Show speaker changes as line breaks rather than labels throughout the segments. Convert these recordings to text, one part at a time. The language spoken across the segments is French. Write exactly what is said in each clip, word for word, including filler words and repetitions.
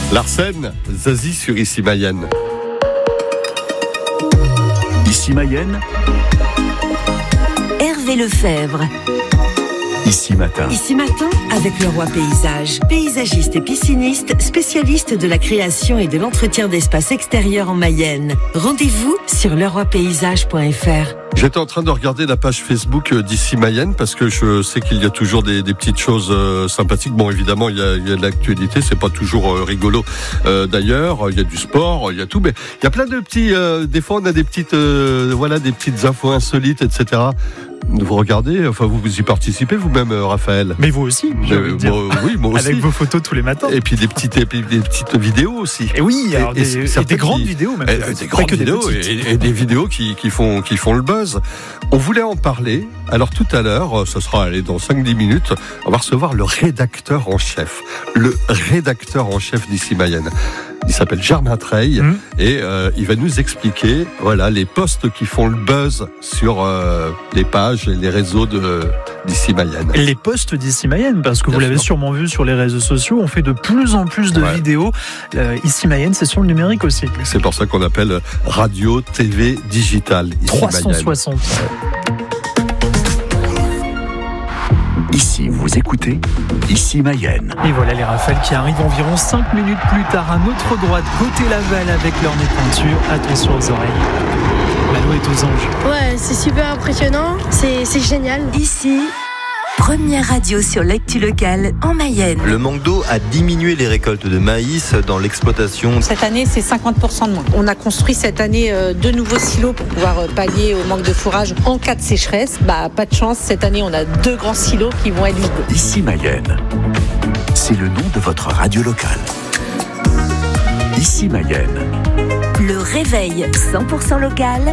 Larsen, Zazie sur Ici Mayenne.
Ici Mayenne,
Hervé Lefebvre.
Ici Matin.
Ici Matin, avec le Roi Paysage, paysagiste et pisciniste, spécialiste de la création et de l'entretien d'espaces extérieurs en Mayenne. Rendez-vous sur le roi paysage point f r.
J'étais en train de regarder la page Facebook d'Ici Mayenne parce que je sais qu'il y a toujours des, des petites choses euh, sympathiques. Bon, évidemment, il y a, il y a de l'actualité, c'est pas toujours euh, rigolo. Euh, d'ailleurs, il y a du sport, il y a tout, mais il y a plein de petits. Euh, des fois, on a des petites, euh, voilà, des petites infos insolites, et cetera. Vous regardez, enfin vous, vous y participez vous-même, Raphaël.
Mais vous aussi, j'ai
euh,
envie de dire.
Moi, oui, moi aussi.
Avec vos photos tous les matins.
Et puis des petites, et puis des petites vidéos aussi.
Et oui, alors
et,
des,
et
et des grandes
qui,
vidéos même.
Et, des grandes vidéos des et, et des vidéos qui, qui font qui font le buzz. On voulait en parler. Alors tout à l'heure, ce sera allez, dans cinq dix minutes, on va recevoir le rédacteur en chef, le rédacteur en chef d'Ici Mayenne. Il s'appelle Germain Treille mmh. et euh, il va nous expliquer voilà les posts qui font le buzz sur euh, les pages et les réseaux de d'Ici Mayenne.
Les posts d'Ici Mayenne, parce que
Bien
vous l'avez
sûr.
sûrement vu sur les réseaux sociaux, on fait de plus en plus de
ouais. vidéos.
Euh, Ici Mayenne, c'est sur le numérique aussi.
C'est pour ça qu'on appelle radio, T V, digital. Ici
trois cent soixante.
Mayenne.
Ici, vous écoutez Ici Mayenne.
Et voilà les rafales qui arrivent environ cinq minutes plus tard à notre droite, côté Laval, avec leur nez pointure. Attention aux oreilles. Malo est aux anges.
Ouais, c'est super impressionnant, c'est, c'est génial.
Ici, première radio sur l'actu locale en Mayenne.
Le manque d'eau a diminué les récoltes de maïs dans l'exploitation.
Cette année, c'est cinquante pour cent de moins. On a construit cette année euh, deux nouveaux silos pour pouvoir euh, pallier au manque de fourrage en cas de sécheresse. Bah, pas de chance, cette année, on a deux grands silos qui vont être vides.
Ici Mayenne, c'est le nom de votre radio locale. Ici Mayenne.
Le réveil cent pour cent local.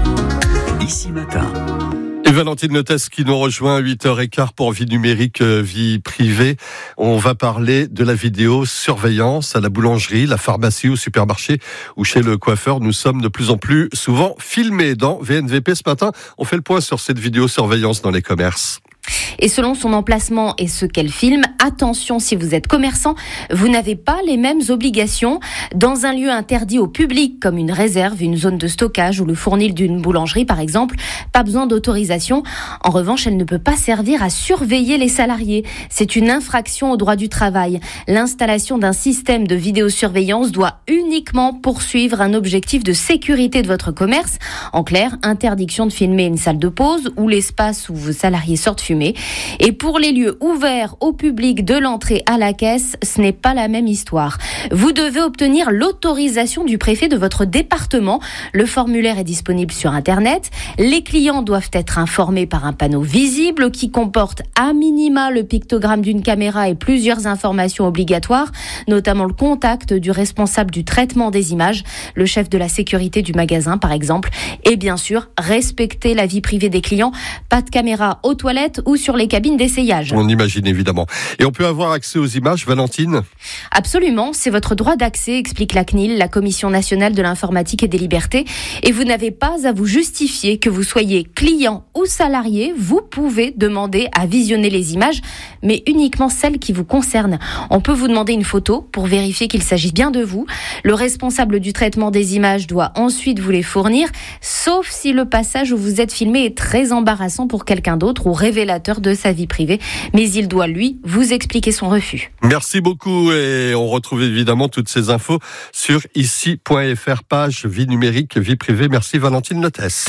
Ici Matin.
Et Valentine Leutesse qui nous rejoint à huit heures quinze pour Vie numérique, vie privée. On va parler de la vidéosurveillance à la boulangerie, la pharmacie, au supermarché ou chez le coiffeur. Nous sommes de plus en plus souvent filmés dans V N V P. Ce matin, on fait le point sur cette vidéosurveillance dans les commerces.
Et selon son emplacement et ce qu'elle filme, attention, si vous êtes commerçant, vous n'avez pas les mêmes obligations. Dans un lieu interdit au public, comme une réserve, une zone de stockage ou le fournil d'une boulangerie par exemple, pas besoin d'autorisation. En revanche, elle ne peut pas servir à surveiller les salariés. C'est une infraction au droit du travail. L'installation d'un système de vidéosurveillance doit uniquement poursuivre un objectif de sécurité de votre commerce. En clair, interdiction de filmer une salle de pause ou l'espace où vos salariés sortent fumer. Et pour les lieux ouverts au public de l'entrée à la caisse, ce n'est pas la même histoire. Vous devez obtenir l'autorisation du préfet de votre département. Le formulaire est disponible sur Internet. Les clients doivent être informés par un panneau visible qui comporte à minima le pictogramme d'une caméra et plusieurs informations obligatoires, notamment le contact du responsable du traitement des images, le chef de la sécurité du magasin par exemple. Et bien sûr, respecter la vie privée des clients. Pas de caméra aux toilettes ou sur les cabines d'essayage.
On imagine évidemment. Et on peut avoir accès aux images, Valentine ?
Absolument, c'est votre droit d'accès, explique la C N I L, la Commission nationale de l'informatique et des libertés. Et vous n'avez pas à vous justifier que vous soyez client ou salarié. Vous pouvez demander à visionner les images, mais uniquement celles qui vous concernent. On peut vous demander une photo pour vérifier qu'il s'agit bien de vous. Le responsable du traitement des images doit ensuite vous les fournir, sauf si le passage où vous êtes filmé est très embarrassant pour quelqu'un d'autre ou révélateur de sa vie privée, mais il doit, lui, vous expliquer son refus.
Merci beaucoup et on retrouve évidemment toutes ces infos sur ici point f r, page vie numérique, vie privée. Merci Valentine Leutesse.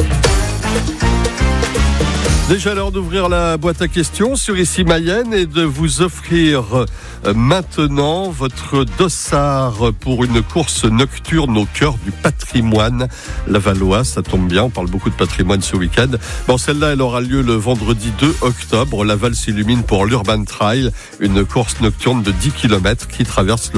Déjà l'heure d'ouvrir la boîte à questions sur Ici Mayenne et de vous offrir maintenant votre dossard pour une course nocturne au cœur du patrimoine lavallois. Ça tombe bien, on parle beaucoup de patrimoine ce week-end. Bon, celle-là, elle aura lieu le vendredi deux octobre. Laval s'illumine pour l'Urban Trail, une course nocturne de dix kilomètres qui traverse le